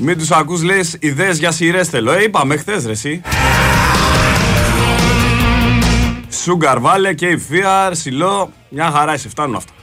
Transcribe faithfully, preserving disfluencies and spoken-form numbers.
Μην τους ακούς, λες, ιδέες για σειρές θέλω. Ε, είπαμε χθες ρε εσύ. Sugar Valley και η Fear, Σιλό, μια χαρά είσαι, φτάνουν αυτά.